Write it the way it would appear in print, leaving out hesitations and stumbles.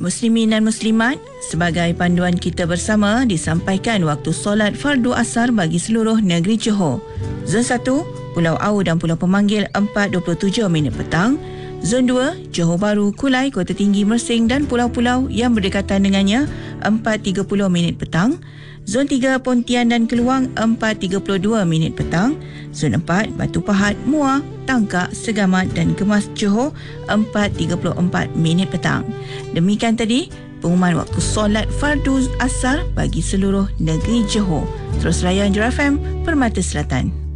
Muslimin dan Muslimat, sebagai panduan kita bersama disampaikan waktu solat fardu asar bagi seluruh negeri Johor. Zon 1, Pulau Au dan Pulau Pemanggil 4.27 minit petang. Zon 2, Johor Bahru, Kulai, Kota Tinggi, Mersing dan pulau-pulau yang berdekatan dengannya 4.30 minit petang. Zon 3, Pontian dan Keluang 4.32 minit petang. Zon 4, Batu Pahat, Muar, Tangkak, Segamat dan Kemas Johor 4.34 minit petang. Demikian tadi pengumuman waktu solat fardu asar bagi seluruh negeri Johor. Terus layan Johor FM, Permata Selatan.